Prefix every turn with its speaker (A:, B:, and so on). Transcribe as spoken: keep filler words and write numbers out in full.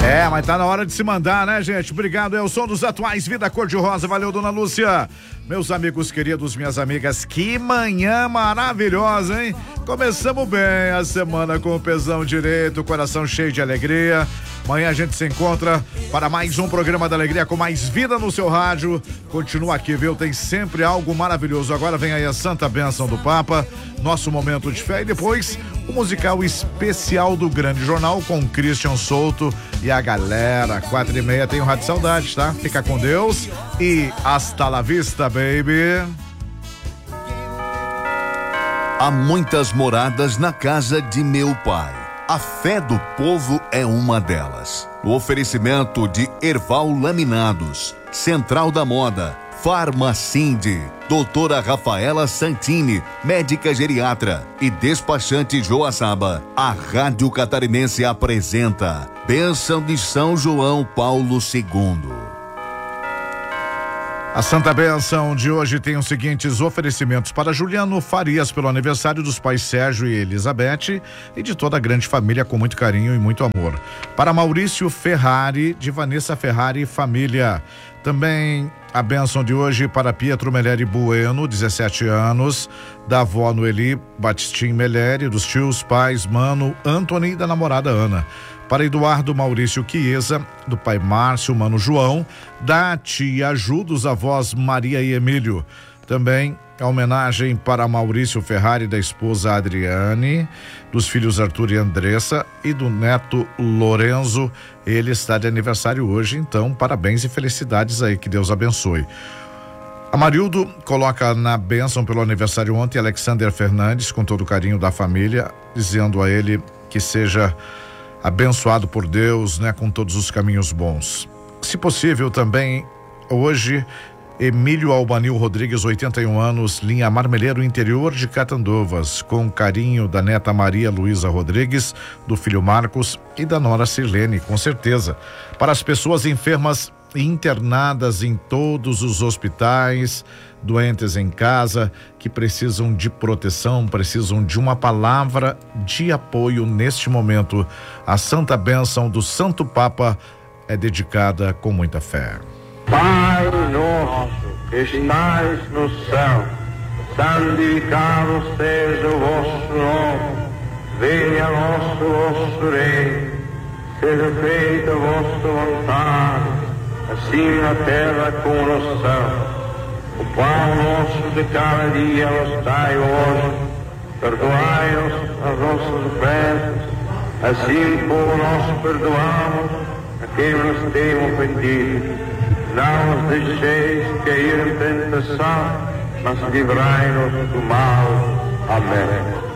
A: É, mas tá na hora de se mandar, né, gente? Obrigado, é o som dos atuais, Vida Cor-de-Rosa. Valeu, dona Lúcia. Meus amigos queridos, minhas amigas, que manhã maravilhosa, hein? Começamos bem a semana com o pesão direito, coração cheio de alegria. Amanhã a gente se encontra para mais um programa da alegria com mais vida no seu rádio. Continua aqui, viu? Tem sempre algo maravilhoso. Agora vem aí a Santa Bênção do Papa, nosso momento de fé e depois o musical especial do Grande Jornal com Christian Souto e a galera. Quatro e meia tem o Rádio Saudade, tá? Fica com Deus e hasta la vista, baby.
B: Há muitas moradas na casa de meu pai. A fé do povo é uma delas. O oferecimento de Erval Laminados, Central da Moda, Farmacinde, doutora Rafaela Santini, médica geriatra e despachante Joaçaba. A Rádio Catarinense apresenta Bênção de São João Paulo segundo.
A: A Santa Bênção de hoje tem os seguintes oferecimentos para Juliano Farias pelo aniversário dos pais Sérgio e Elizabeth e de toda a grande família com muito carinho e muito amor. Para Maurício Ferrari, de Vanessa Ferrari e família. Também a bênção de hoje para Pietro Meleri Bueno, dezessete anos, da avó Noeli Batistin Meleri, dos tios, pais, mano, Antony e da namorada Ana. Para Eduardo Maurício Chiesa, do pai Márcio, mano João, da tia Ju, dos avós Maria e Emílio. Também a homenagem para Maurício Ferrari, da esposa Adriane, dos filhos Arthur e Andressa e do neto Lorenzo. Ele está de aniversário hoje, então parabéns e felicidades aí, que Deus abençoe. A Marildo coloca na bênção pelo aniversário ontem Alexander Fernandes, com todo o carinho da família, dizendo a ele que seja abençoado por Deus, né, com todos os caminhos bons. Se possível também, hoje, Emílio Albanil Rodrigues, oitenta e um anos, linha Marmeleiro, interior de Catandovas, com carinho da neta Maria Luísa Rodrigues, do filho Marcos e da nora Sirlene, com certeza. Para as pessoas enfermas e internadas em todos os hospitais, doentes em casa, que precisam de proteção, precisam de uma palavra de apoio neste momento. A Santa Bênção do Santo Papa é dedicada com muita fé.
C: Pai nosso que estais no céu, santificado seja o vosso nome, venha a nosso vosso reino, seja feita a vossa vontade, assim na terra como no céu. O pão nosso de cada dia nos dai hoje, perdoai-nos as nossas ofensas, assim como nós perdoamos a quem nos tem ofendido. Não nos deixeis cair em tentação, mas livrai-nos do mal. Amém.